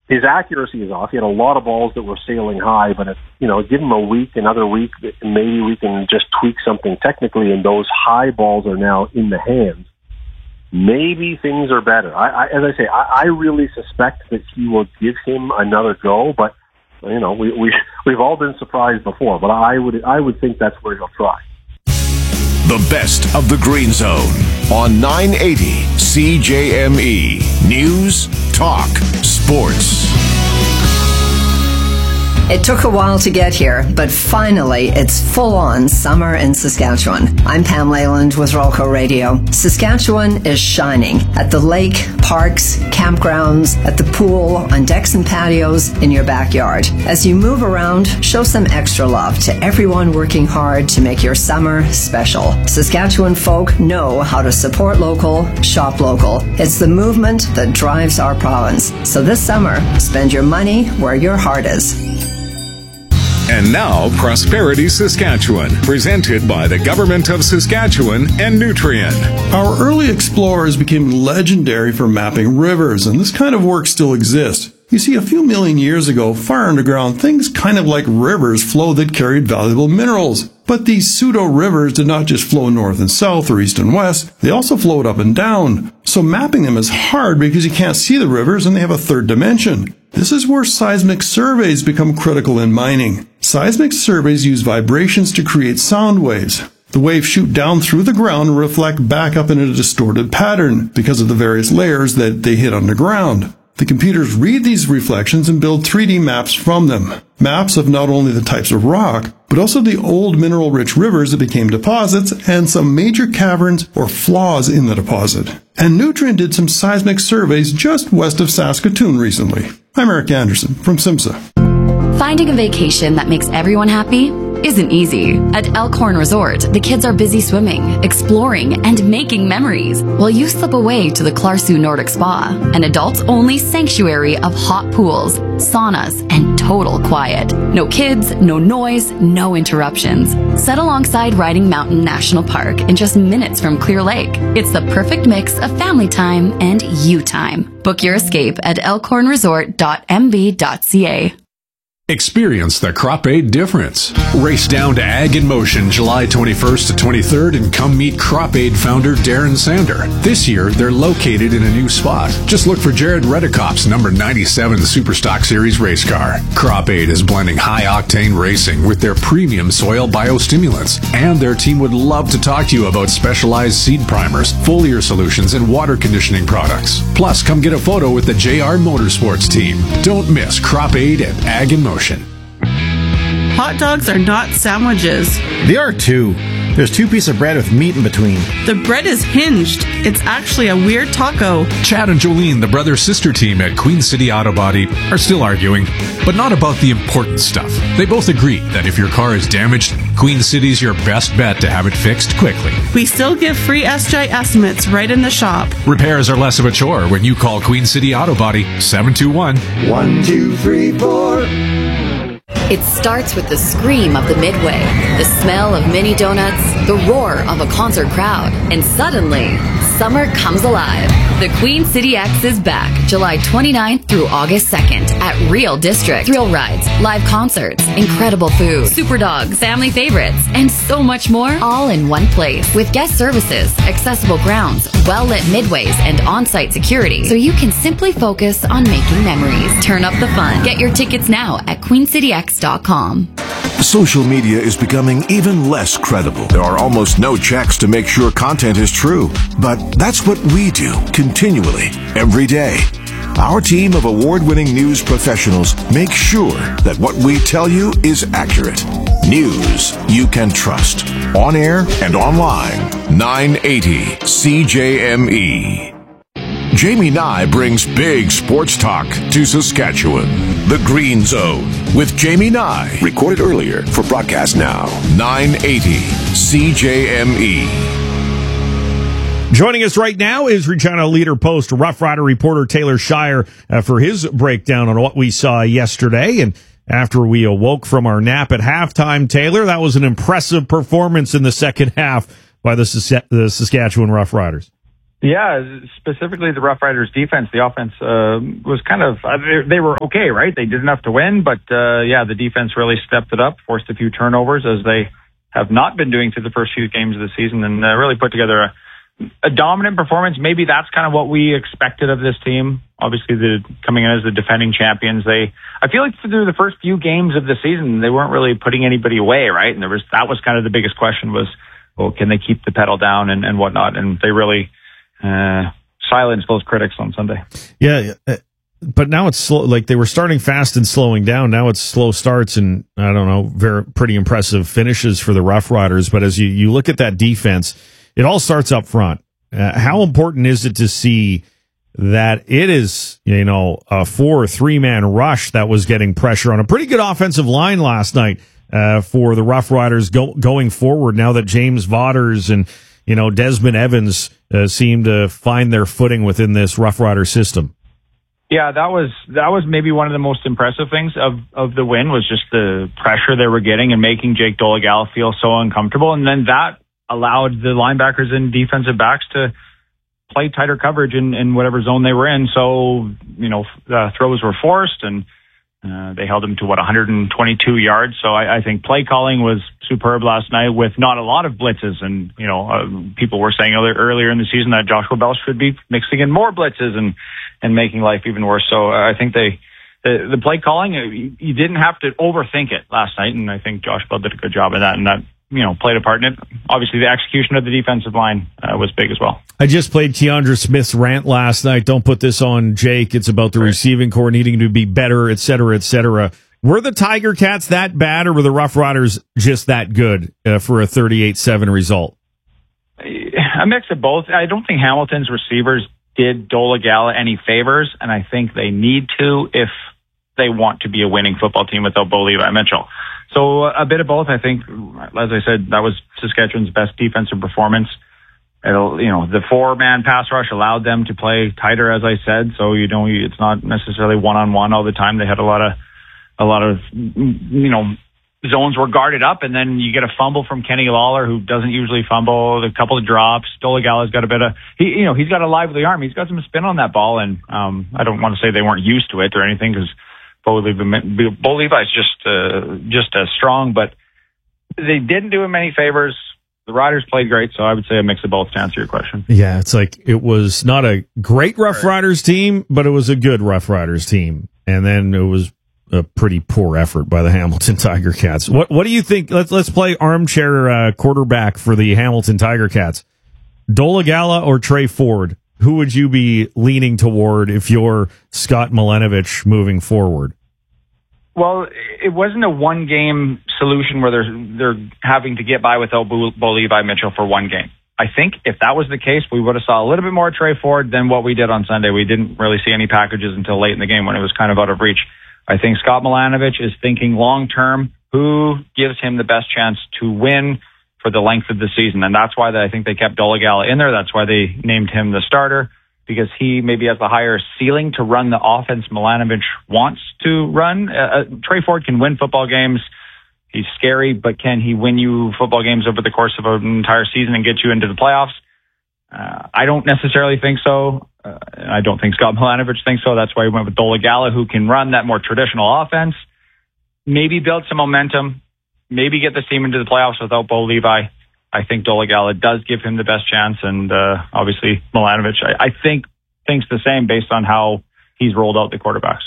his accuracy is off. He had a lot of balls that were sailing high, but give him another week, maybe we can just tweak something technically, and those high balls are now in the hands. Maybe things are better. As I say, I really suspect that he will give him another go, but we've all been surprised before. But I would think that's where he'll try. The best of the Green Zone on 980 CJME News, Talk, Sports. It took a while to get here, but finally, it's full-on summer in Saskatchewan. I'm Pam Leyland with Rolco Radio. Saskatchewan is shining at the lake, parks, campgrounds, at the pool, on decks and patios, in your backyard. As you move around, show some extra love to everyone working hard to make your summer special. Saskatchewan folk know how to support local, shop local. It's the movement that drives our province. So this summer, spend your money where your heart is. And now, Prosperity Saskatchewan, presented by the Government of Saskatchewan and Nutrien. Our early explorers became legendary for mapping rivers, and this kind of work still exists. You see, a few million years ago, far underground, things kind of like rivers flowed that carried valuable minerals. But these pseudo-rivers did not just flow north and south or east and west, they also flowed up and down. So mapping them is hard because you can't see the rivers and they have a third dimension. This is where seismic surveys become critical in mining. Seismic surveys use vibrations to create sound waves. The waves shoot down through the ground and reflect back up in a distorted pattern because of the various layers that they hit underground. The computers read these reflections and build 3D maps from them. Maps of not only the types of rock, but also the old mineral-rich rivers that became deposits and some major caverns or flaws in the deposit. And Nutrien did some seismic surveys just west of Saskatoon recently. I'm Eric Anderson from SIMSA. Finding a vacation that makes everyone happy isn't easy. At Elkhorn Resort, the kids are busy swimming, exploring, and making memories, while you slip away to the Clarsu Nordic Spa, an adults-only sanctuary of hot pools, saunas, and total quiet. No kids, no noise, no interruptions. Set alongside Riding Mountain National Park in just minutes from Clear Lake. It's the perfect mix of family time and you time. Book your escape at elkhornresort.mb.ca. Experience the Crop Aid difference. Race down to Ag in Motion July 21st to 23rd and come meet Crop Aid founder Darren Sander. This year, they're located in a new spot. Just look for Jared Redekop's number 97 Superstock Series race car. Crop Aid is blending high-octane racing with their premium soil biostimulants, and their team would love to talk to you about specialized seed primers, foliar solutions, and water conditioning products. Plus, come get a photo with the JR Motorsports team. Don't miss Crop Aid at Ag in Motion. Hot dogs are not sandwiches. They are too. There's 2 pieces of bread with meat in between. The bread is hinged. It's actually a weird taco. Chad and Jolene, the brother-sister team at Queen City Auto Body, are still arguing, but not about the important stuff. They both agree that if your car is damaged, Queen City's your best bet to have it fixed quickly. We still give free SGI estimates right in the shop. Repairs are less of a chore when you call Queen City Auto Body 721-1-2-3-4. It starts with the scream of the Midway, the smell of mini donuts, the roar of a concert crowd, and suddenly, summer comes alive. The Queen City X is back July 29th through August 2nd at Real District. Thrill rides, live concerts, incredible food, super dogs, family favorites, and so much more, all in one place. With guest services, accessible grounds, well-lit midways, and on-site security, so you can simply focus on making memories. Turn up the fun. Get your tickets now at queencityx.com. Social media is becoming even less credible. There are almost no checks to make sure content is true. But that's what we do continually, every day. Our team of award-winning news professionals make sure that what we tell you is accurate. News you can trust. On air and online. 980 CJME. Jamie Nye brings big sports talk to Saskatchewan. The Green Zone with Jamie Nye. Recorded earlier for broadcast now. 980 CJME. Joining us right now is Regina Leader Post Rough Rider reporter Taylor Shire for his breakdown on what we saw yesterday. And after we awoke from our nap at halftime, Taylor, that was an impressive performance in the second half by the Saskatchewan Rough Riders. Yeah, specifically the Rough Riders defense. The offense was kind of, they were okay, right? They did enough to win, but the defense really stepped it up, forced a few turnovers as they have not been doing through the first few games of the season, and really put together a dominant performance. Maybe that's kind of what we expected of this team. Obviously, coming in as the defending champions, I feel like through the first few games of the season, they weren't really putting anybody away, right? And that was kind of the biggest question was, well, can they keep the pedal down and whatnot? And they really silence those critics on Sunday. Yeah, but now it's slow. Like they were starting fast and slowing down. Now it's slow starts and I don't know, pretty impressive finishes for the Rough Riders. But as you look at that defense, it all starts up front. How important is it to see that it is, a 4-3-man rush that was getting pressure on a pretty good offensive line last night for the Rough Riders going forward now that James Vaughters and Desmond Evans seem to find their footing within this Rough Rider system. Yeah, that was maybe one of the most impressive things of the win was just the pressure they were getting and making Jake Dolegala feel so uncomfortable. And then that allowed the linebackers and defensive backs to play tighter coverage in whatever zone they were in. So, throws were forced and they held him to 122 yards. So I think play calling was superb last night with not a lot of blitzes. And, people were saying earlier in the season that Joshua Bell should be mixing in more blitzes and making life even worse. So I think the play calling, you didn't have to overthink it last night. And I think Josh Bell did a good job of that. And that, played a part in it. Obviously, the execution of the defensive line was big as well. I just played Keandra Smith's rant last night. Don't put this on Jake. It's about the receiving core needing to be better, et cetera, et cetera. Were the Tiger Cats that bad, or were the Rough Riders just that good for a 38-7 result? A mix of both. I don't think Hamilton's receivers did Dolegala any favors, and I think they need to if they want to be a winning football team without Bo Levi Mitchell. So a bit of both. I think, as I said, that was Saskatchewan's best defensive performance. The 4-man pass rush allowed them to play tighter, as I said. So it's not necessarily one-on-one all the time. They had a lot of zones were guarded up, and then you get a fumble from Kenny Lawler, who doesn't usually fumble. A couple of drops. Dolegala's got a bit of he's got a lively arm. He's got some spin on that ball, and I don't want to say they weren't used to it or anything because Bo Levi's just as strong, but they didn't do him any favors. The Riders played great, so I would say a mix of both to answer your question. Yeah, it's like it was not a great Rough Riders team, but it was a good Rough Riders team. And then it was a pretty poor effort by the Hamilton Tiger Cats. What do you think? Let's play armchair quarterback for the Hamilton Tiger Cats. Dolegala or Trey Ford? Who would you be leaning toward if you're Scott Milenovich moving forward? Well, it wasn't a one-game solution where they're having to get by without Bo Levi Mitchell for one game. I think if that was the case, we would have saw a little bit more Trey Ford than what we did on Sunday. We didn't really see any packages until late in the game when it was kind of out of reach. I think Scott Milenovich is thinking long-term, who gives him the best chance to win for the length of the season. And that's why I think they kept Dolegala in there. That's why they named him the starter, because he maybe has the higher ceiling to run the offense Milenovich wants to run. Trey Ford can win football games. He's scary, but can he win you football games over the course of an entire season and get you into the playoffs? I don't necessarily think so. I don't think Scott Milenovich thinks so. That's why we went with Dolegala, who can run that more traditional offense, maybe build some momentum, maybe get the team into the playoffs without Bo Levi. I think Dolegala does give him the best chance, and obviously Milenovich, I think, thinks the same based on how he's rolled out the quarterbacks.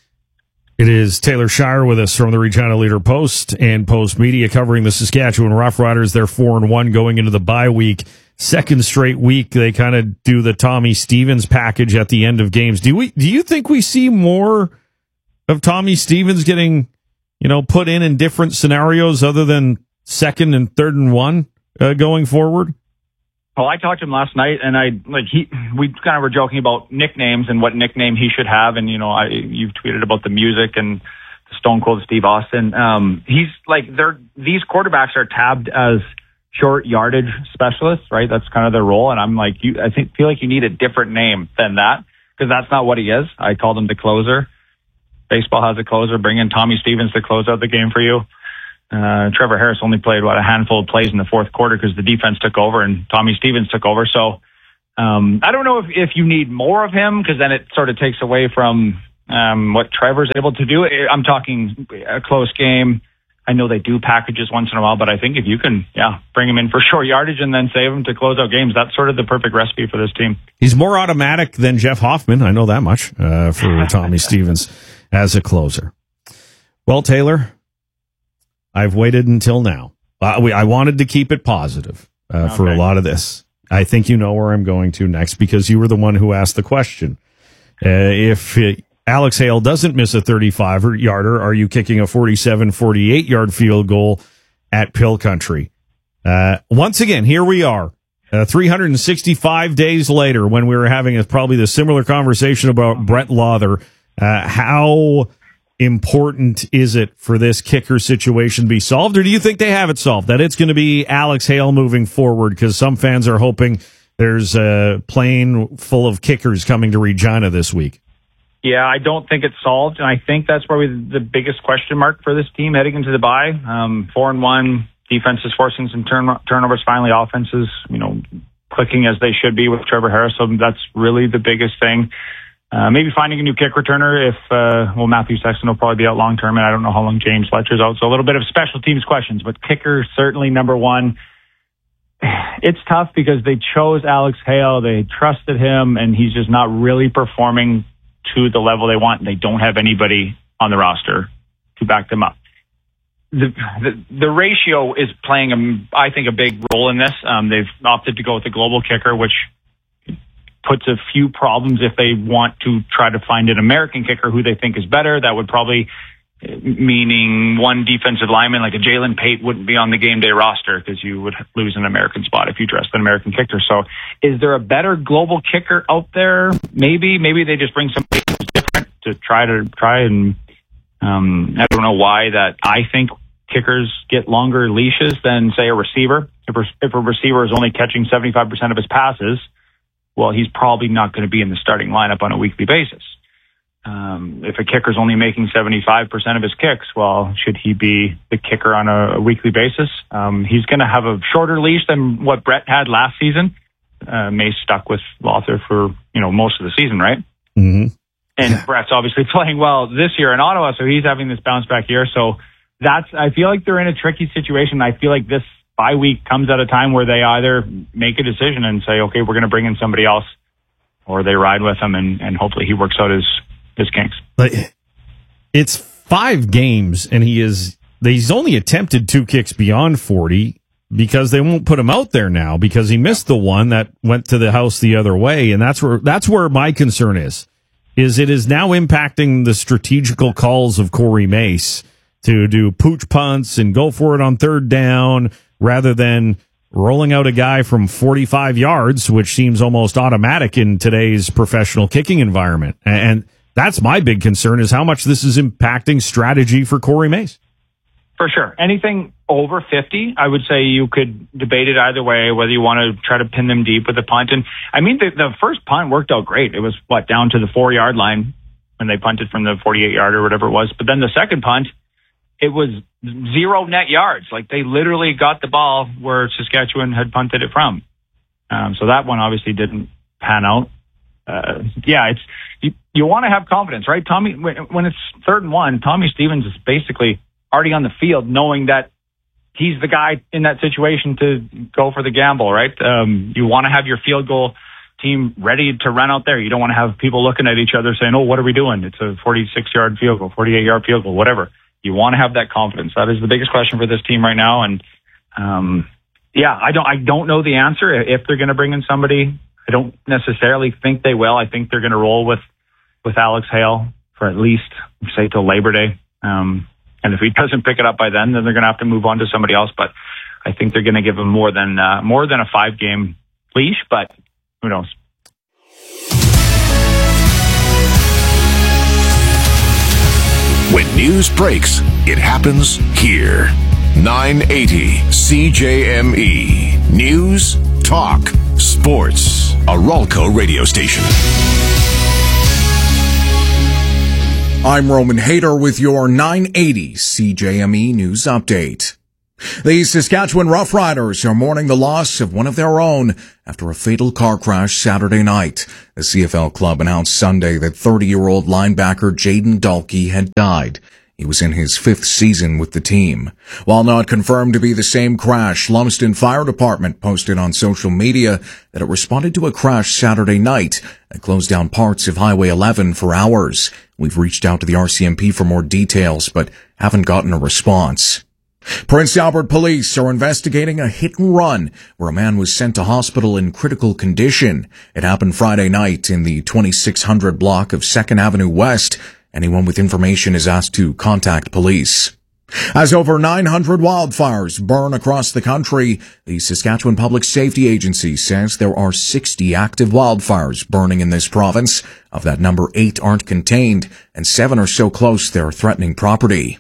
It is Taylor Shire with us from the Regina Leader-Post and Post Media covering the Saskatchewan Rough Riders. They're 4-1 going into the bye week. Second straight week, they kind of do the Tommy Stevens package at the end of games. Do you think we see more of Tommy Stevens getting, put in different scenarios other than 2nd and 3rd and 1 going forward? Well, I talked to him last night, and we kind of were joking about nicknames and what nickname he should have. And you've tweeted about the music and the Stone Cold Steve Austin. He's like these quarterbacks are tabbed as short yardage specialists, right? That's kind of their role. And I'm like, feel like you need a different name than that, because that's not what he is. I called him the closer. Baseball has a closer. Bring in Tommy Stevens to close out the game for you. Trevor Harris only played a handful of plays in the fourth quarter because the defense took over and Tommy Stevens took over. So I don't know if you need more of him, because then it sort of takes away from what Trevor's able to do. I'm talking a close game. I know they do packages once in a while, but I think if you can, bring him in for short yardage and then save him to close out games, that's sort of the perfect recipe for this team. He's more automatic than Jeff Hoffman. I know that much for Tommy Stevens as a closer. Well, Taylor, I've waited until now. I wanted to keep it positive for a lot of this. I think you know where I'm going to next, because you were the one who asked the question. If Alex Hale doesn't miss a 35-yarder, are you kicking a 47, 48-yard field goal at Pill Country? Once again, here we are, 365 days later, when we were having probably the similar conversation about Brett Lawther. How important is it for this kicker situation to be solved, or do you think they have it solved, that it's going to be Alex Hale moving forward? Because some fans are hoping there's a plane full of kickers coming to Regina this week. Yeah, I don't think it's solved, and I think that's probably the biggest question mark for this team heading into the bye. 4-1, defense is forcing some turnovers. Finally, offenses, clicking as they should be with Trevor Harris. So that's really the biggest thing. Maybe finding a new kick returner if Matthew Sexton will probably be out long term, and I don't know how long James Fletcher's out. So a little bit of special teams questions, but kicker certainly number one. It's tough because they chose Alex Hale, they trusted him, and he's just not really performing to the level they want, and they don't have anybody on the roster to back them up. The ratio is playing, I think, a big role in this. They've opted to go with the global kicker, which puts a few problems if they want to try to find an American kicker who they think is better. That would probably meaning one defensive lineman like a Jalen Pate wouldn't be on the game day roster, because you would lose an American spot if you dressed an American kicker. So is there a better global kicker out there? Maybe they just bring somebody who's different to try and I don't know why that I think kickers get longer leashes than, say, a receiver. If a receiver is only catching 75% of his passes, well, he's probably not going to be in the starting lineup on a weekly basis. If a kicker's only making 75% of his kicks, well, should he be the kicker on a weekly basis? He's going to have a shorter leash than what Brett had last season. May stuck with Lawther for, most of the season, right? Mm-hmm. And Brett's obviously playing well this year in Ottawa, so he's having this bounce back year. So I feel like they're in a tricky situation. I feel like this bye week comes at a time where they either make a decision and say, okay, we're going to bring in somebody else, or they ride with him and hopefully he works out his kinks. But it's 5 games, and he's only attempted 2 kicks beyond 40 because they won't put him out there now because he missed the one that went to the house the other way, and that's where my concern is it is now impacting the strategical calls of Corey Mace to do pooch punts and go for it on third down rather than rolling out a guy from 45 yards, which seems almost automatic in today's professional kicking environment. And that's my big concern, is how much this is impacting strategy for Corey Mace. For sure. Anything over 50, I would say you could debate it either way, whether you want to try to pin them deep with a punt. And I mean, the first punt worked out great. It was down to the 4-yard line when they punted from the 48-yard or whatever it was. But then the second punt, it was 0 net yards. Like, they literally got the ball where Saskatchewan had punted it from. So that one obviously didn't pan out. You want to have confidence, right? Tommy, when it's 3rd and 1, Tommy Stevens is basically already on the field knowing that he's the guy in that situation to go for the gamble, right? You want to have your field goal team ready to run out there. You don't want to have people looking at each other saying, oh, what are we doing? It's a 46-yard field goal, 48-yard field goal, whatever. You want to have that confidence. That is the biggest question for this team right now. And I don't know the answer if they're going to bring in somebody. I don't necessarily think they will. I think they're going to roll with Alex Hale for at least, say, till Labor Day. And if he doesn't pick it up by then they're going to have to move on to somebody else. But I think they're going to give him more than a 5-game leash, but who knows? When news breaks, it happens here. 980 CJME. News, talk, sports. A Ralco radio station. I'm Roman Hader with your 980 CJME News Update. The Saskatchewan Roughriders are mourning the loss of one of their own after a fatal car crash Saturday night. The CFL club announced Sunday that 30-year-old linebacker Jaden Dalkey had died. He was in his 5th season with the team. While not confirmed to be the same crash, Lumsden Fire Department posted on social media that it responded to a crash Saturday night and closed down parts of Highway 11 for hours. We've reached out to the RCMP for more details, but haven't gotten a response. Prince Albert police are investigating a hit and run where a man was sent to hospital in critical condition. It happened Friday night in the 2600 block of 2nd Avenue West. Anyone with information is asked to contact police. As over 900 wildfires burn across the country, the Saskatchewan Public Safety Agency says there are 60 active wildfires burning in this province. Of that number, 8 aren't contained, and 7 are so close they're threatening property.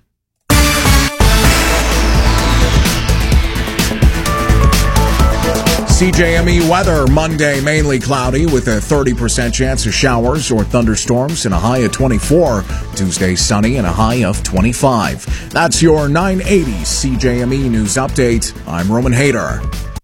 CJME weather, Monday mainly cloudy with a 30% chance of showers or thunderstorms and a high of 24. Tuesday sunny and a high of 25. That's your 980 CJME news update. I'm Roman Hayter.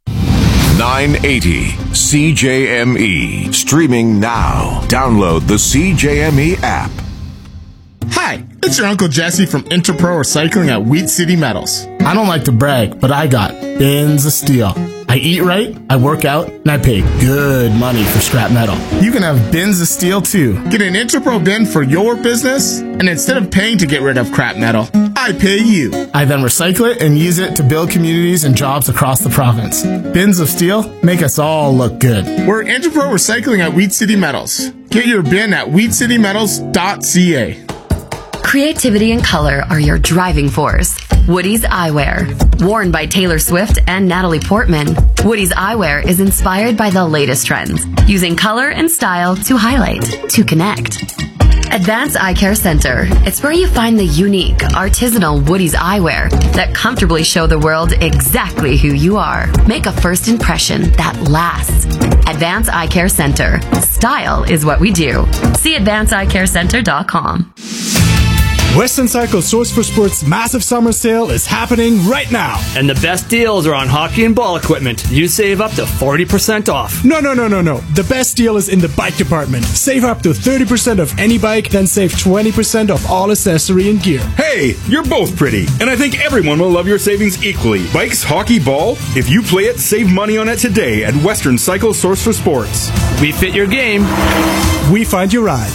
980 CJME. Streaming now. Download the CJME app. Hi, it's your Uncle Jesse from Interpro Recycling at Wheat City Metals. I don't like to brag, but I got bins of steel. I eat right, I work out, and I pay good money for scrap metal. You can have bins of steel too. Get an Interpro bin for your business, and instead of paying to get rid of crap metal, I pay you. I then recycle it and use it to build communities and jobs across the province. Bins of steel make us all look good. We're Interpro Recycling at Wheat City Metals. Get your bin at wheatcitymetals.ca. Creativity and color are your driving force. Woody's Eyewear. Worn by Taylor Swift and Natalie Portman, Woody's Eyewear is inspired by the latest trends, using color and style to highlight, to connect. Advanced Eye Care Center. It's where you find the unique, artisanal Woody's Eyewear that comfortably show the world exactly who you are. Make a first impression that lasts. Advanced Eye Care Center. Style is what we do. See advancedeyecarecenter.com. Western Cycle Source for Sports' massive summer sale is happening right now. And the best deals are on hockey and ball equipment. You save up to 40% off. No. The best deal is in the bike department. Save up to 30% of any bike, then save 20% of all accessory and gear. Hey, you're both pretty, and I think everyone will love your savings equally. Bikes, hockey, ball, if you play it, save money on it today at Western Cycle Source for Sports. We fit your game. We find your ride.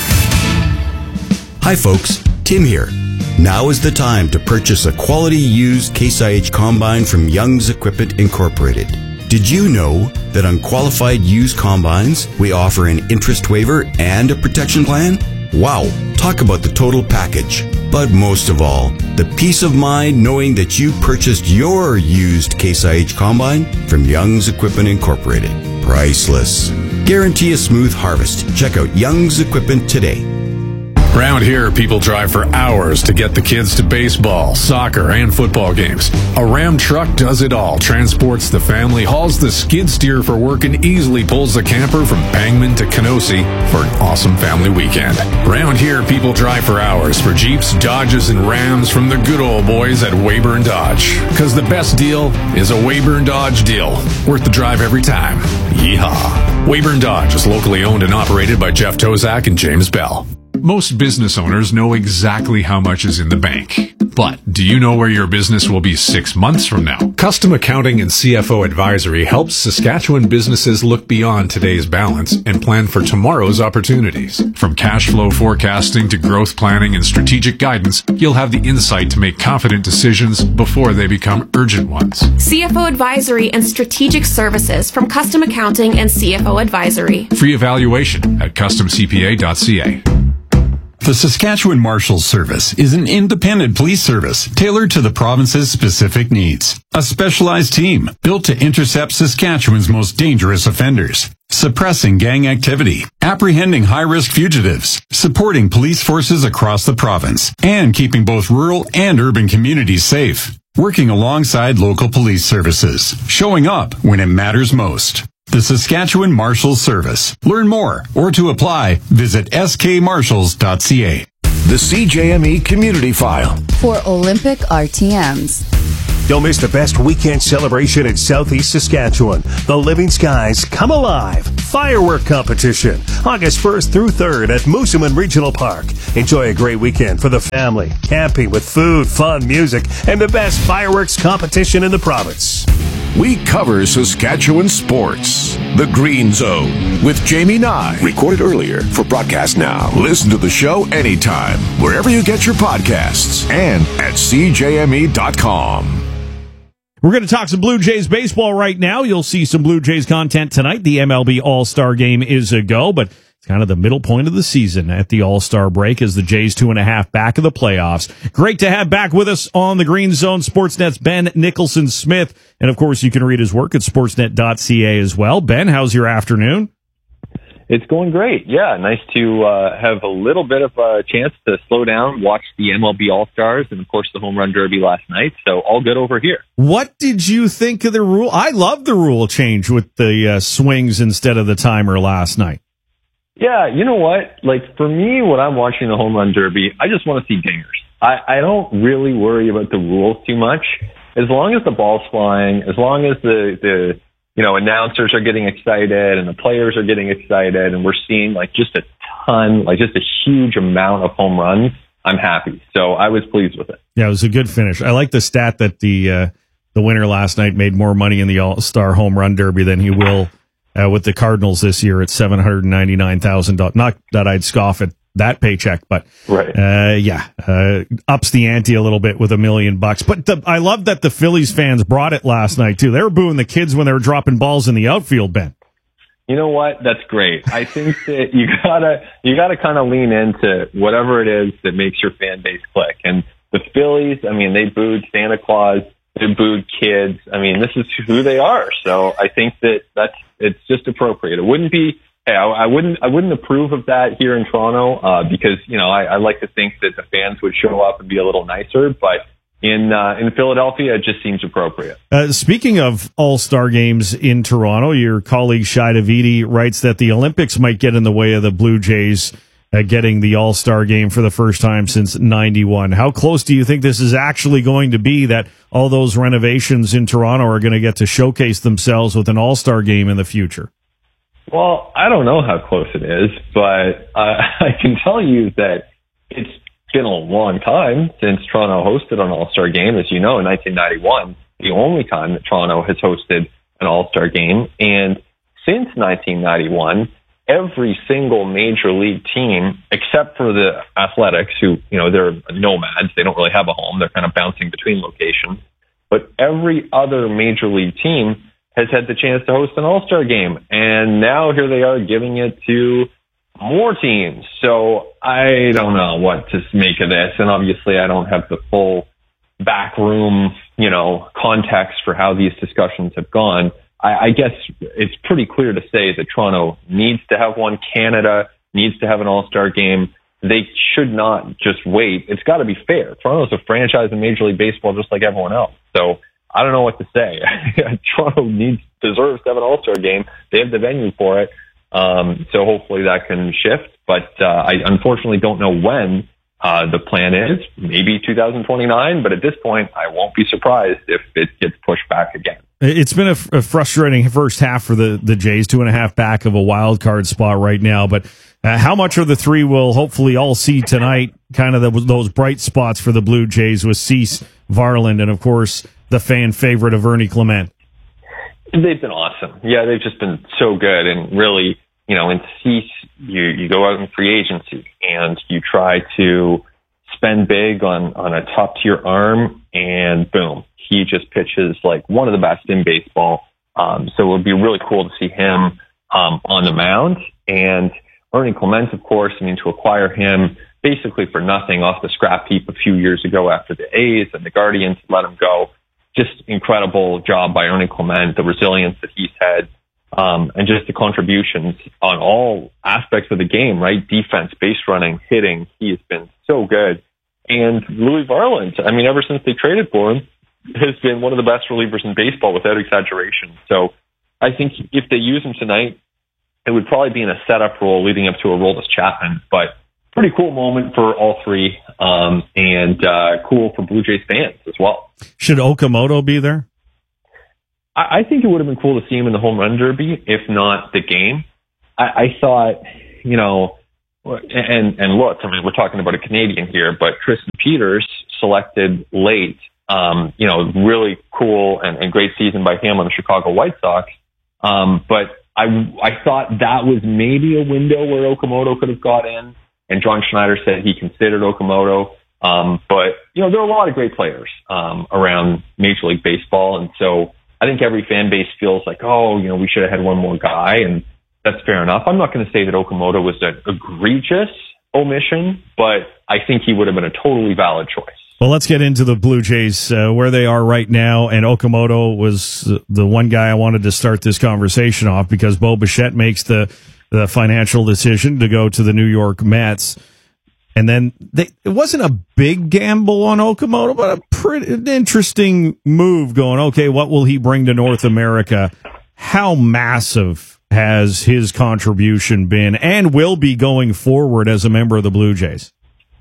Hi folks, Tim here. Now is the time to purchase a quality used Case IH combine from Young's Equipment Incorporated. Did you know that on qualified used combines, we offer an interest waiver and a protection plan? Wow, talk about the total package. But most of all, the peace of mind knowing that you purchased your used Case IH combine from Young's Equipment Incorporated. Priceless. Guarantee a smooth harvest. Check out Young's Equipment today. Around here, people drive for hours to get the kids to baseball, soccer, and football games. A Ram truck does it all, transports the family, hauls the skid steer for work, and easily pulls the camper from Pangman to Kenosi for an awesome family weekend. Around here, people drive for hours for Jeeps, Dodges, and Rams from the good old boys at Weyburn Dodge. Because the best deal is a Weyburn Dodge deal. Worth the drive every time. Yeehaw. Weyburn Dodge is locally owned and operated by Jeff Tozak and James Bell. Most business owners know exactly how much is in the bank. But do you know where your business will be 6 months from now? Custom Accounting and CFO Advisory helps Saskatchewan businesses look beyond today's balance and plan for tomorrow's opportunities. From cash flow forecasting to growth planning and strategic guidance, you'll have the insight to make confident decisions before they become urgent ones. CFO Advisory and Strategic Services from Custom Accounting and CFO Advisory. Free evaluation at customcpa.ca. The Saskatchewan Marshals Service is an independent police service tailored to the province's specific needs. A specialized team built to intercept Saskatchewan's most dangerous offenders, suppressing gang activity, apprehending high-risk fugitives, supporting police forces across the province, and keeping both rural and urban communities safe. Working alongside local police services, showing up when it matters most. The Saskatchewan Marshals Service. Learn more or to apply, visit skmarshals.ca. the CJME Community File. For Olympic RTMs. Don't miss the best weekend celebration in Southeast Saskatchewan. The Living Skies Come Alive Firework Competition, August 1st through 3rd at Moosomin Regional Park. Enjoy a great weekend for the family, camping with food, fun, music, and the best fireworks competition in the province. We cover Saskatchewan sports. The Green Zone with Jamie Nye. Recorded earlier for broadcast now. Listen to the show anytime, wherever you get your podcasts, and at CJME.com. We're going to talk some Blue Jays baseball right now. You'll see some Blue Jays content tonight. The MLB All-Star Game is a go, but it's kind of the middle point of the season at the All-Star break as the Jays 2.5 back of the playoffs. Great to have back with us on the Green Zone, Sportsnet's Ben Nicholson-Smith. And, of course, you can read his work at sportsnet.ca as well. Ben, how's your afternoon? It's going great. Yeah, nice to have a little bit of a chance to slow down, watch the MLB All-Stars, and, of course, the Home Run Derby last night. So all good over here. What did you think of the rule? I love the rule change with the swings instead of the timer last night. Yeah, you know what? Like, for me, when I'm watching the Home Run Derby, I just want to see dingers. I don't really worry about the rules too much. As long as the ball's flying, as long as the announcers are getting excited and the players are getting excited and we're seeing just a huge amount of home runs, I'm happy. So I was pleased with it. Yeah, it was a good finish. I like the stat that the winner last night made more money in the All-Star Home Run Derby than he will with the Cardinals this year at $799,000. Not that I'd scoff at that paycheck, but ups the ante a little bit with $1 million. But I love that the Phillies fans brought it last night too. They were booing the kids when they were dropping balls in the outfield, Ben. You know what? That's great. I think that you gotta kind of lean into whatever it is that makes your fan base click. And the Phillies, I mean, they booed Santa Claus, they booed kids. I mean, this is who they are. So I think it's just appropriate. It wouldn't be. Hey, I wouldn't approve of that here in Toronto because I like to think that the fans would show up and be a little nicer, but in Philadelphia it just seems appropriate. Speaking of All-Star games in Toronto, your colleague Shai Davidi writes that the Olympics might get in the way of the Blue Jays getting the All-Star game for the first time since '91. How close do you think this is actually going to be that all those renovations in Toronto are going to get to showcase themselves with an All-Star game in the future? Well, I don't know how close it is, but I can tell you that it's been a long time since Toronto hosted an All-Star game. As you know, in 1991, the only time that Toronto has hosted an All-Star game. And since 1991, every single major league team, except for the Athletics, who, they're nomads, they don't really have a home, they're kind of bouncing between locations, but every other major league team has had the chance to host an All-Star game. And now here they are giving it to more teams. So I don't know what to make of this. And obviously I don't have the full backroom, context for how these discussions have gone. I guess it's pretty clear to say that Toronto needs to have one. Canada needs to have an All-Star game. They should not just wait. It's got to be fair. Toronto's a franchise in Major League Baseball just like everyone else. So I don't know what to say. Toronto deserves to have an All-Star game. They have the venue for it. So hopefully that can shift. But I unfortunately don't know when the plan is. Maybe 2029. But at this point, I won't be surprised if it gets pushed back again. It's been a frustrating first half for the Jays, 2.5 back of a wild card spot right now. But how much of the three will hopefully all see tonight, kind of those bright spots for the Blue Jays with Cease, Varland, and, of course, the fan favorite of Ernie Clement? They've been awesome. Yeah, they've just been so good. And really, in Cease, you go out in free agency and you try to spend big on a top-tier arm, and boom, he just pitches like one of the best in baseball. So it would be really cool to see him on the mound. And Ernie Clement, of course, to acquire him basically for nothing off the scrap heap a few years ago after the A's and the Guardians let him go. Just incredible job by Ernie Clement, the resilience that he's had, and just the contributions on all aspects of the game, right? Defense, base running, hitting. He has been so good. And Louis Varland, ever since they traded for him, has been one of the best relievers in baseball without exaggeration. So I think if they use him tonight, it would probably be in a setup role leading up to a Aroldis Chapman. But pretty cool moment for all three, and cool for Blue Jays fans as well. Should Okamoto be there? I think it would have been cool to see him in the home run derby, if not the game. I thought, you know, and look, I mean, we're talking about a Canadian here, but Tristan Peters selected late, you know, really cool and great season by him on the Chicago White Sox. But I thought that was maybe a window where Okamoto could have got in, and John Schneider said he considered Okamoto. But, you know, there are a lot of great players around Major League Baseball, and so I think every fan base feels like, oh, you know, we should have had one more guy, and that's fair enough. I'm not going to say that Okamoto was an egregious omission, but I think he would have been a totally valid choice. Well, let's get into the Blue Jays, where they are right now, and Okamoto was the one guy I wanted to start this conversation off because Bo Bichette makes the financial decision to go to the New York Mets. And then it wasn't a big gamble on Okamoto, but a pretty interesting move going, okay, what will he bring to North America? How massive has his contribution been and will be going forward as a member of the Blue Jays?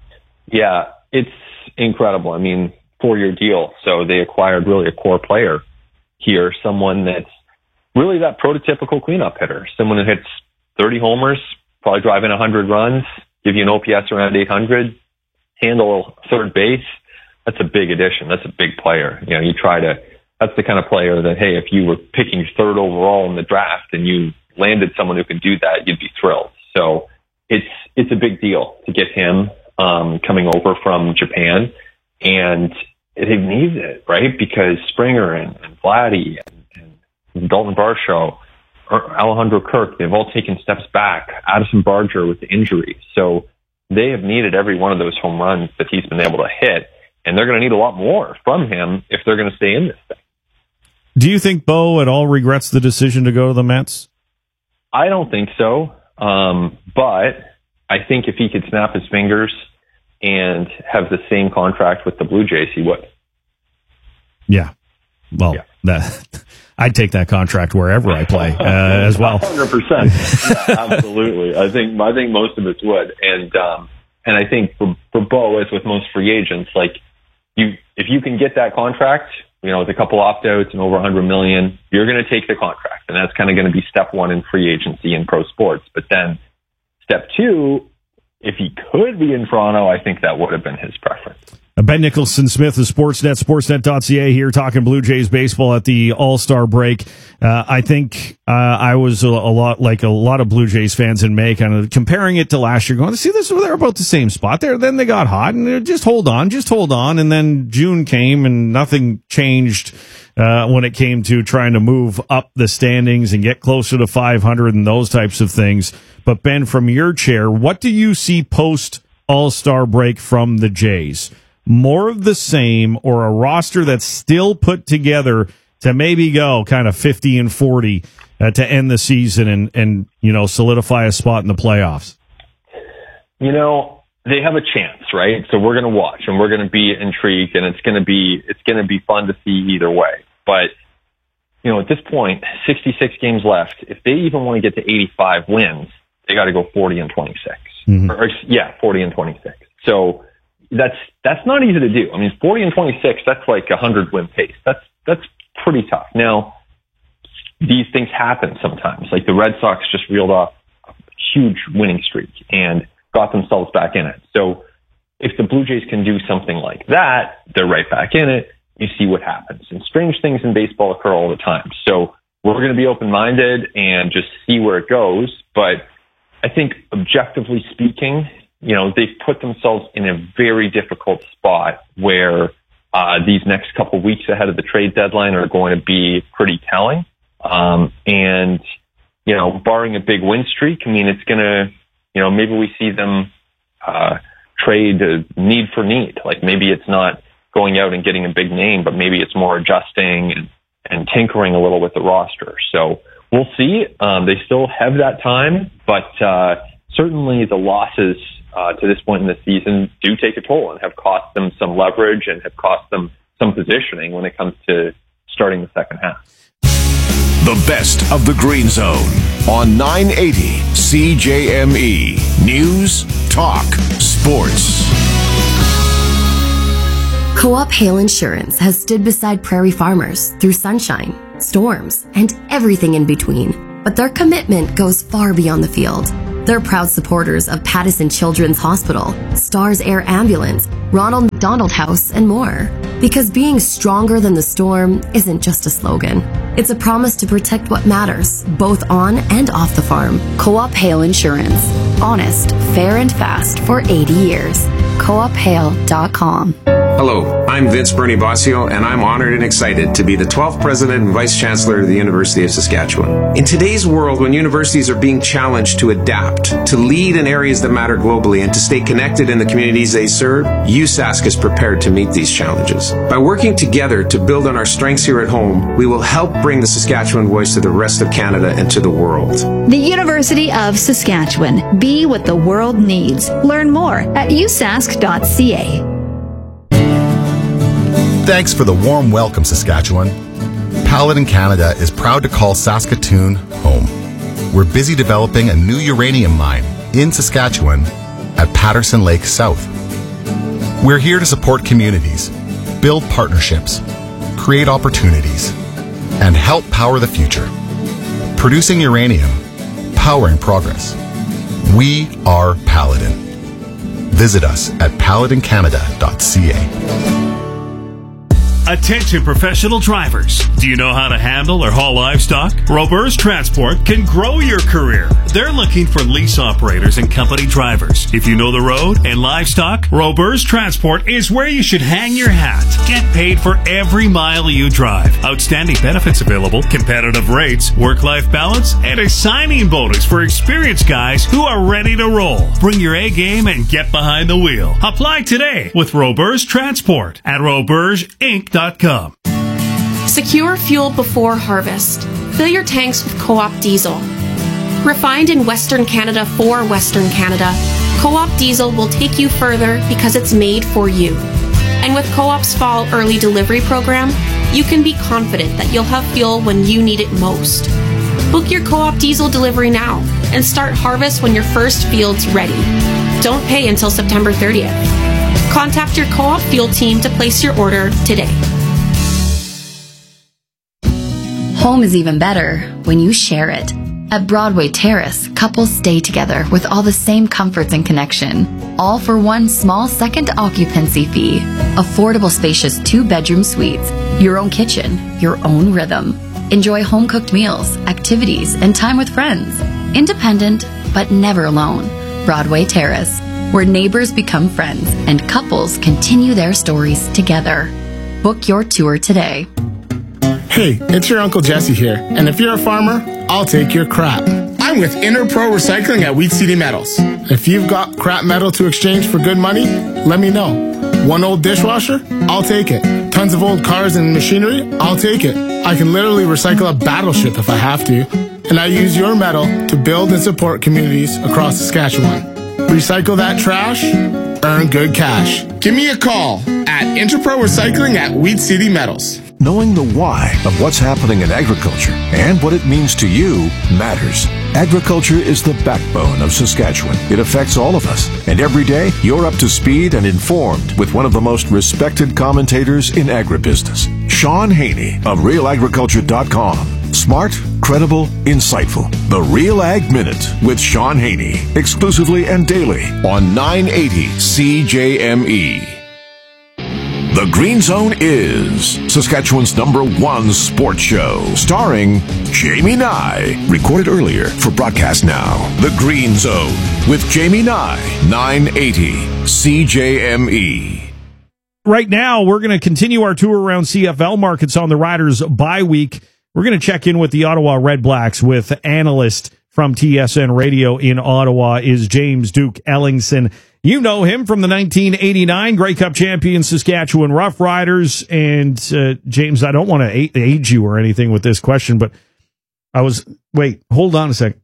Yeah, it's incredible. I mean, 4-year deal. So they acquired really a core player here, someone that's really that prototypical cleanup hitter, someone who hits 30 homers, probably driving 100 runs, give you an OPS around 800, handle third base. That's a big addition. That's a big player. You know, that's the kind of player that, hey, if you were picking third overall in the draft and you landed someone who could do that, you'd be thrilled. So it's a big deal to get him coming over from Japan, and they needs it, right? Because Springer and Vladdy and Dalton Varsho, Alejandro Kirk, they've all taken steps back. Addison Barger with the injury. So they have needed every one of those home runs that he's been able to hit, and they're going to need a lot more from him if they're going to stay in this thing. Do you think Bo at all regrets the decision to go to the Mets? I don't think so. But I think if he could snap his fingers and have the same contract with the Blue Jays, he would. Yeah. Well, I'd take that contract wherever I play as well. 100%. Yeah, absolutely. I think most of us would. And I think for Bo, as with most free agents, like if you can get that contract, you know, with a couple opt-outs and over $100 million, you're going to take the contract. And that's kind of going to be step one in free agency in pro sports. But then step two, if he could be in Toronto, I think that would have been his preference. Ben Nicholson-Smith of Sportsnet, sportsnet.ca here talking Blue Jays baseball at the All-Star break. I think I was a lot like a lot of Blue Jays fans in May, kind of comparing it to last year, going, see, they're about the same spot there. Then they got hot, and just hold on. And then June came, and nothing changed when it came to trying to move up the standings and get closer to 500 and those types of things. But Ben, from your chair, what do you see post All-Star break from the Jays? More of the same, or a roster that's still put together to maybe go kind of 50-40 to end the season and you know, solidify a spot in the playoffs? You know, they have a chance, right? So we're going to watch and we're going to be intrigued, and it's going to be fun to see either way. But you know, at this point, 66 games left. If they even want to get to 85 wins, they got to go 40-26. Mm-hmm. 40-26. So that's not easy to do. I mean, 40-26, that's like a 100-win pace. That's pretty tough. Now, these things happen sometimes. Like the Red Sox just reeled off a huge winning streak and got themselves back in it. So if the Blue Jays can do something like that, they're right back in it. You see what happens. And strange things in baseball occur all the time. So we're going to be open-minded and just see where it goes. But I think objectively speaking, you know, they've put themselves in a very difficult spot where these next couple weeks ahead of the trade deadline are going to be pretty telling. And, you know, barring a big win streak, I mean, it's going to, you know, maybe we see them trade need for need. Like maybe it's not going out and getting a big name, but maybe it's more adjusting and tinkering a little with the roster. So we'll see. They still have that time, but certainly the losses to this point in the season do take a toll and have cost them some leverage and have cost them some positioning when it comes to starting the second half. The best of the Green Zone on 980 CJME. News, talk, sports. Co-op Hail Insurance has stood beside prairie farmers through sunshine, storms, and everything in between. But their commitment goes far beyond the field. They're proud supporters of Pattison Children's Hospital, Stars Air Ambulance, Ronald McDonald House, and more. Because being stronger than the storm isn't just a slogan. It's a promise to protect what matters, both on and off the farm. Co-op Hail Insurance. Honest, fair, and fast for 80 years. CoopHail.com. Hello, I'm Vince Bernie Bossio, and I'm honored and excited to be the 12th President and Vice Chancellor of the University of Saskatchewan. In today's world, when universities are being challenged to adapt, to lead in areas that matter globally, and to stay connected in the communities they serve, USask is prepared to meet these challenges. By working together to build on our strengths here at home, we will help bring the Saskatchewan voice to the rest of Canada and to the world. The University of Saskatchewan. Be what the world needs. Learn more at usask.ca. Thanks for the warm welcome, Saskatchewan. Paladin Canada is proud to call Saskatoon home. We're busy developing a new uranium mine in Saskatchewan at Patterson Lake South. We're here to support communities, build partnerships, create opportunities, and help power the future. Producing uranium, powering progress. We are Paladin. Visit us at paladincanada.ca. Attention professional drivers. Do you know how to handle or haul livestock? Robers Transport can grow your career. They're looking for lease operators and company drivers. If you know the road and livestock, Robers Transport is where you should hang your hat. Get paid for every mile you drive. Outstanding benefits available, competitive rates, work-life balance, and a signing bonus for experienced guys who are ready to roll. Bring your A game and get behind the wheel. Apply today with Robers Transport at robersinc.com. Secure fuel before harvest. Fill your tanks with Co-op diesel. Refined in Western Canada for Western Canada, Co-op diesel will take you further because it's made for you. And with Co-op's fall early delivery program, you can be confident that you'll have fuel when you need it most. Book your Co-op diesel delivery now and start harvest when your first field's ready. Don't pay until September 30th. Contact your Co-op fuel team to place your order today. Home is even better when you share it. At Broadway Terrace, couples stay together with all the same comforts and connection, all for one small second occupancy fee. Affordable, spacious 2-bedroom suites, your own kitchen, your own rhythm. Enjoy home-cooked meals, activities, and time with friends. Independent, but never alone. Broadway Terrace, where neighbors become friends and couples continue their stories together. Book your tour today. Hey, it's your Uncle Jesse here, and if you're a farmer, I'll take your crap. I'm with Interpro Recycling at Wheat City Metals. If you've got crap metal to exchange for good money, let me know. One old dishwasher? I'll take it. Tons of old cars and machinery? I'll take it. I can literally recycle a battleship if I have to. And I use your metal to build and support communities across Saskatchewan. Recycle that trash, earn good cash. Give me a call at Interpro Recycling at Wheat City Metals. Knowing the why of what's happening in agriculture and what it means to you matters. Agriculture is the backbone of Saskatchewan. It affects all of us. And every day, you're up to speed and informed with one of the most respected commentators in agribusiness, Sean Haney of RealAgriculture.com. Smart, credible, insightful. The Real Ag Minute with Sean Haney. Exclusively and daily on 980 CJME. The Green Zone is Saskatchewan's #1 sports show, starring Jamie Nye. Recorded earlier for broadcast now. The Green Zone with Jamie Nye, 980 CJME. Right now, we're going to continue our tour around CFL markets on the Riders bye week. We're going to check in with the Ottawa Red Blacks with analyst from TSN Radio in Ottawa is James Duke Ellingson. You know him from the 1989 Grey Cup champion Saskatchewan Roughriders. And, James, I don't want to age you or anything with this question, but wait, hold on a second.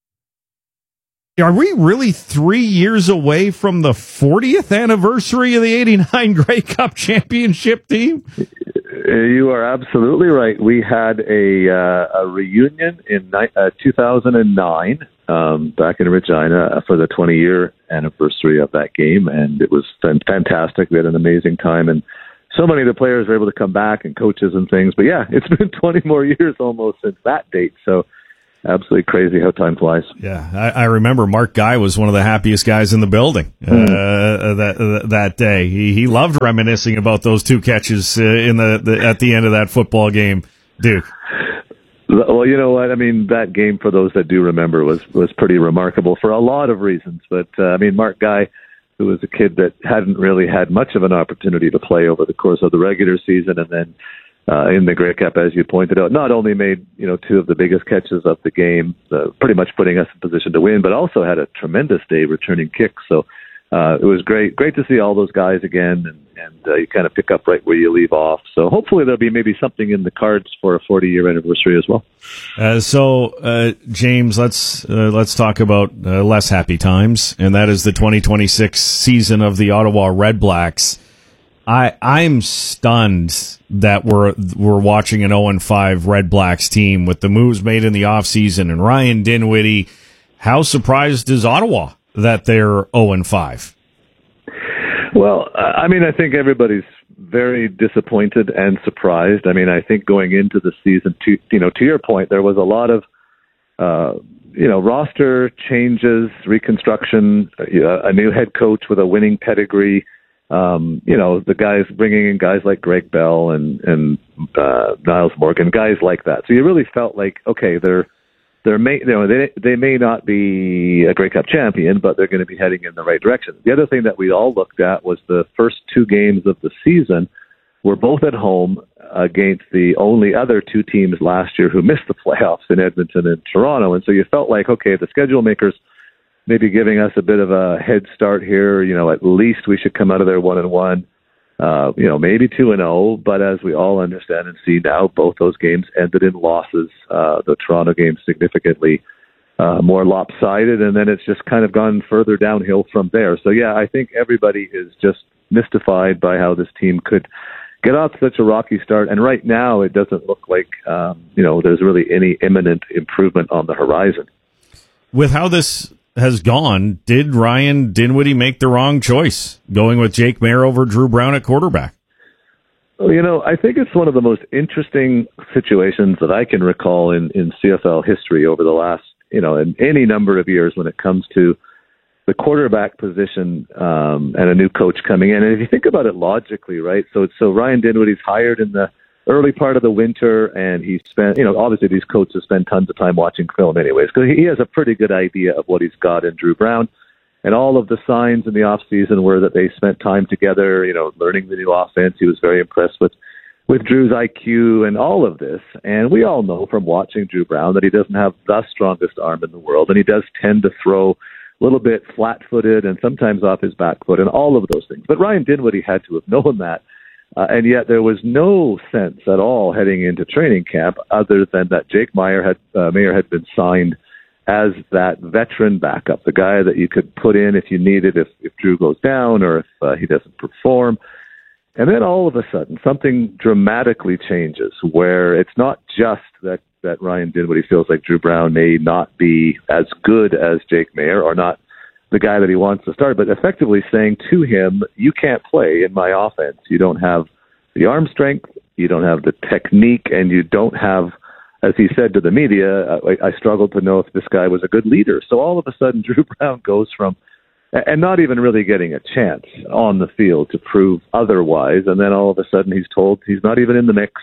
Are we really 3 years away from the 40th anniversary of the 89 Grey Cup championship team? You are absolutely right. We had a reunion in 2009 back in Regina for the 20-year anniversary of that game, and it was fantastic. We had an amazing time, and so many of the players were able to come back, and coaches and things. But yeah, it's been 20 more years almost since that date, so absolutely crazy how time flies. Yeah, I remember Mark Guy was one of the happiest guys in the building that day. He loved reminiscing about those two catches at the end of that football game, Duke. Well, you know what? I mean, that game, for those that do remember, was pretty remarkable for a lot of reasons. But, Mark Guy, who was a kid that hadn't really had much of an opportunity to play over the course of the regular season, and then in the Grey Cup, as you pointed out, not only made two of the biggest catches of the game, pretty much putting us in position to win, but also had a tremendous day returning kicks. So it was great to see all those guys again, and you kind of pick up right where you leave off. So hopefully there'll be maybe something in the cards for a 40-year anniversary as well. James, let's talk about less happy times, and that is the 2026 season of the Ottawa Red Blacks. I'm stunned that we're watching an 0-5 Red Blacks team with the moves made in the offseason and Ryan Dinwiddie. How surprised is Ottawa that they're 0-5? Well, I think everybody's very disappointed and surprised. I think going into the season, to your point, there was a lot of roster changes, reconstruction, a new head coach with a winning pedigree. The guys bringing in guys like Greg Bell and Niles Morgan, guys like that. So you really felt like, okay, they may not be a Grey Cup champion, but they're going to be heading in the right direction. The other thing that we all looked at was the first two games of the season were both at home against the only other two teams last year who missed the playoffs in Edmonton and Toronto. And so you felt like, okay, the schedule makers maybe giving us a bit of a head start here. At least we should come out of there 1-1, maybe 2-0. But as we all understand and see now, both those games ended in losses. The Toronto game significantly more lopsided, and then it's just kind of gone further downhill from there. So yeah, I think everybody is just mystified by how this team could get off to such a rocky start. And right now, it doesn't look like there's really any imminent improvement on the horizon. With how this has gone, did Ryan Dinwiddie make the wrong choice going with Jake Maier over Drew Brown at quarterback? Well, I think it's one of the most interesting situations that I can recall in CFL history over the last, in any number of years when it comes to the quarterback position and a new coach coming in. And if you think about it logically, right? So Ryan Dinwiddie's hired in the early part of the winter, and he spent, obviously these coaches spend tons of time watching film anyways, because he has a pretty good idea of what he's got in Drew Brown. And all of the signs in the offseason were that they spent time together, learning the new offense. He was very impressed with Drew's IQ and all of this. And we all know from watching Drew Brown that he doesn't have the strongest arm in the world, and he does tend to throw a little bit flat-footed and sometimes off his back foot and all of those things. But Ryan Dinwiddie had to have known that. And yet there was no sense at all heading into training camp other than that Jake Maier had been signed as that veteran backup, the guy that you could put in if you needed, if Drew goes down or if he doesn't perform. And then all of a sudden, something dramatically changes where it's not just that Ryan Dinwiddie feels like Drew Brown may not be as good as Jake Maier or not the guy that he wants to start, but effectively saying to him, you can't play in my offense. You don't have the arm strength, you don't have the technique, and you don't have, as he said to the media, I struggled to know if this guy was a good leader. So all of a sudden, Drew Brown goes from, and not even really getting a chance on the field to prove otherwise, and then all of a sudden he's told he's not even in the mix.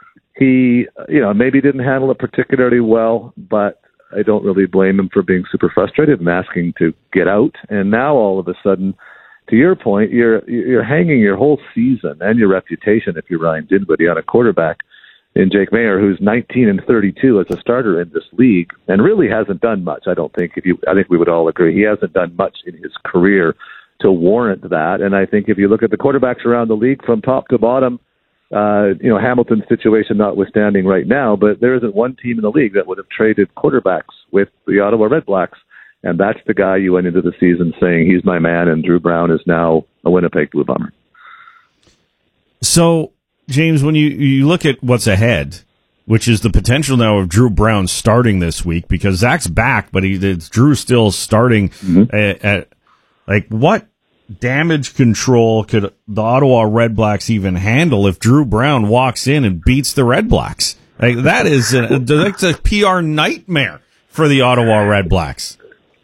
He, maybe didn't handle it particularly well, but I don't really blame him for being super frustrated and asking to get out. And now all of a sudden, to your point, you're hanging your whole season and your reputation, if you're Ryan Dinwiddie, on a quarterback in Jake Maier, who's 19-32 as a starter in this league and really hasn't done much. I think we would all agree he hasn't done much in his career to warrant that. And I think if you look at the quarterbacks around the league from top to bottom, Hamilton's situation notwithstanding right now, but there isn't one team in the league that would have traded quarterbacks with the Ottawa Red Blacks. And that's the guy you went into the season saying he's my man, and Drew Brown is now a Winnipeg Blue Bomber. So James, when you look at what's ahead, which is the potential now of Drew Brown starting this week, because Zach's back, but it's Drew still starting at like, what damage control could the Ottawa Red Blacks even handle if Drew Brown walks in and beats the Red Blacks? Like, that's a PR nightmare for the Ottawa Red Blacks.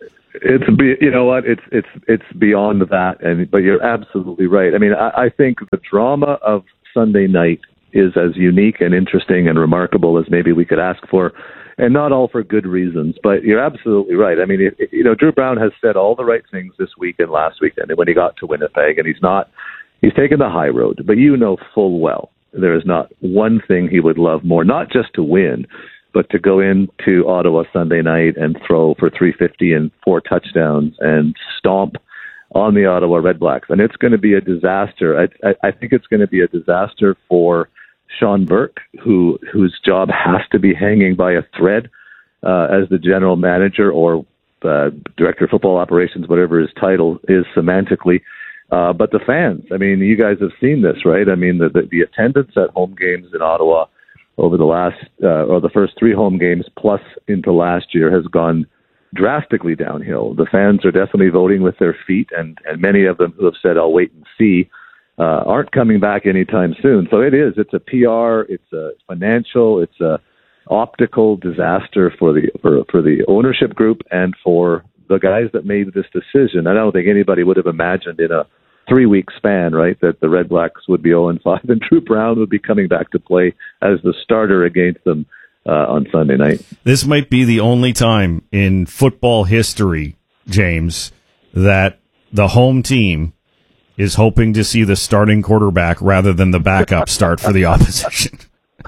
You know what? It's beyond that, but you're absolutely right. I mean, I think the drama of Sunday night is as unique and interesting and remarkable as maybe we could ask for, and not all for good reasons. But you're absolutely right. I mean, Drew Brown has said all the right things this week and last weekend when he got to Winnipeg, and he's taken the high road. But you know full well there is not one thing he would love more, not just to win, but to go into Ottawa Sunday night and throw for 350 and 4 touchdowns and stomp on the Ottawa Red Blacks. And it's going to be a disaster. I think it's going to be a disaster for Sean Burke, whose job has to be hanging by a thread as the general manager or director of football operations, whatever his title is semantically. But the fans, I mean, you guys have seen this, right? I mean, the attendance at home games in Ottawa over the last or the first 3 home games plus into last year has gone drastically downhill. The fans are definitely voting with their feet, and many of them who have said, "I'll wait and see," aren't coming back anytime soon. So it's a PR, it's a financial, it's a optical disaster for the ownership group and for the guys that made this decision. I don't think anybody would have imagined in a 3-week span, right, that the Red Blacks would be 0-5 and Drew Brown would be coming back to play as the starter against them on Sunday night. This might be the only time in football history, James, that the home team is hoping to see the starting quarterback rather than the backup start for the opposition.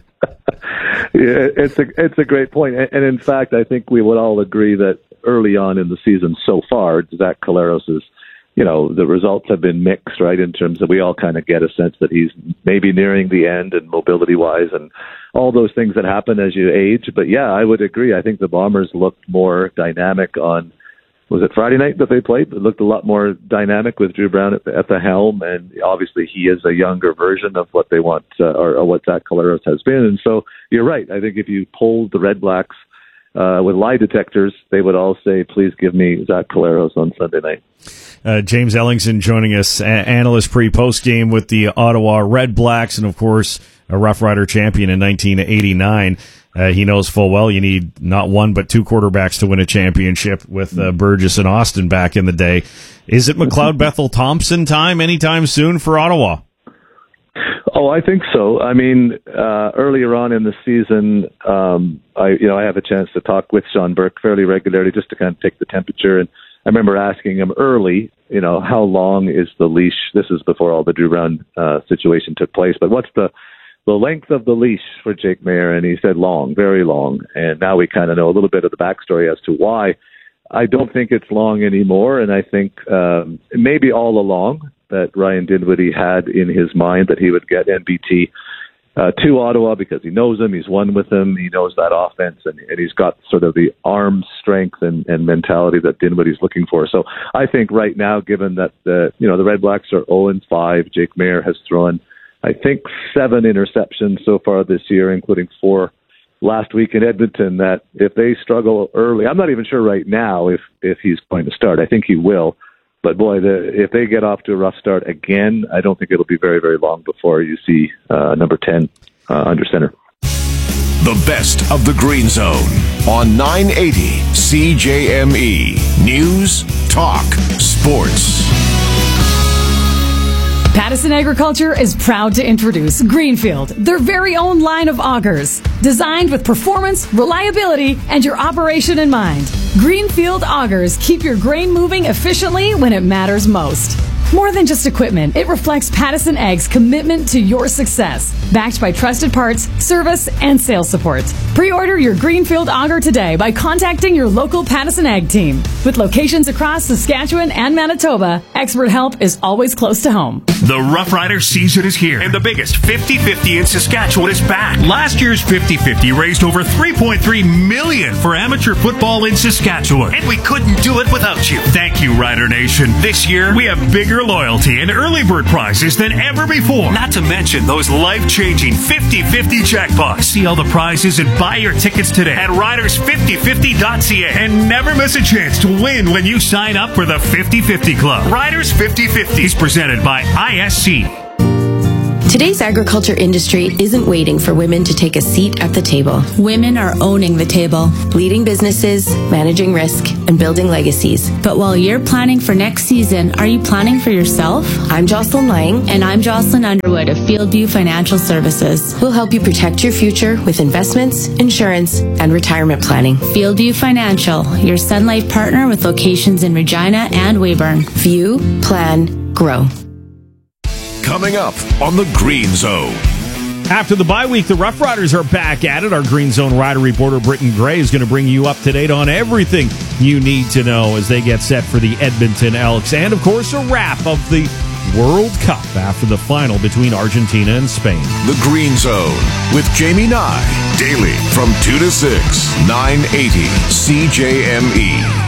Yeah, it's a great point. And in fact, I think we would all agree that early on in the season so far, Zach Collaros is, the results have been mixed, right, in terms of we all kind of get a sense that he's maybe nearing the end and mobility-wise and all those things that happen as you age. But, yeah, I would agree. I think the Bombers looked more dynamic on, was it Friday night that they played? It looked a lot more dynamic with Drew Brown at the helm, and obviously he is a younger version of what they want or what Zach Collaros has been. And so you're right. I think if you polled the Red Blacks with lie detectors, they would all say, please give me Zach Collaros on Sunday night. James Ellingson joining us, analyst pre-post game with the Ottawa Red Blacks, and of course a Rough Rider champion in 1989. He knows full well you need not one but 2 quarterbacks to win a championship with Burgess and Austin back in the day. Is it McLeod Bethel Thompson time anytime soon for Ottawa? Oh, I think so. I mean, earlier on in the season, I have a chance to talk with Sean Burke fairly regularly just to kind of take the temperature. And I remember asking him early, how long is the leash? This is before all the Drew Brown situation took place. But what's the length of the leash for Jake Maier? And he said long, very long. And now we kind of know a little bit of the backstory as to why. I don't think it's long anymore. And I think maybe all along that Ryan Dinwiddie had in his mind that he would get NBT to Ottawa because he knows him, he's won with him, he knows that offense, and he's got sort of the arm strength and mentality that Dinwiddie's looking for. So I think right now, given that the Red Blacks are 0-5, Jake Maier has thrown, I think, 7 interceptions so far this year, including 4 last week in Edmonton, that if they struggle early, I'm not even sure right now if he's going to start. I think he will. But boy, if they get off to a rough start again, I don't think it'll be very, very long before you see number 10 under center. The best of the Green Zone on 980 CJME. News, talk, sports. Pattison Agriculture is proud to introduce Greenfield, their very own line of augers, designed with performance, reliability, and your operation in mind. Greenfield augers keep your grain moving efficiently when it matters most. More than just equipment, it reflects Pattison Ag's commitment to your success, backed by trusted parts, service, and sales support. Pre-order your Greenfield auger today by contacting your local Pattison Ag team. With locations across Saskatchewan and Manitoba, expert help is always close to home. The Rough Rider season is here, and the biggest 50-50 in Saskatchewan is back. Last year's 50-50 raised over $3.3 million for amateur football in Saskatchewan, and we couldn't do it without you. Thank you, Rider Nation. This year, we have bigger bigger loyalty and early bird prizes than ever before. Not to mention those life-changing 50-50 jackpots. See all the prizes and buy your tickets today at riders5050.ca. And never miss a chance to win when you sign up for the 50-50 Club. Riders 50-50 is presented by ISC. Today's agriculture industry isn't waiting for women to take a seat at the table. Women are owning the table, leading businesses, managing risk, and building legacies. But while you're planning for next season, are you planning for yourself? I'm Jocelyn Lang. And I'm Jocelyn Underwood of Fieldview Financial Services. We'll help you protect your future with investments, insurance, and retirement planning. Fieldview Financial, your Sun Life partner with locations in Regina and Weyburn. View, plan, grow. Coming up on the Green Zone. After the bye week, the Rough Riders are back at it. Our Green Zone rider reporter, Britton Gray, is going to bring you up to date on everything you need to know as they get set for the Edmonton Elks. And, of course, a wrap of the World Cup after the final between Argentina and Spain. The Green Zone with Jamie Nye. Daily from 2 to 6, 980 CJME.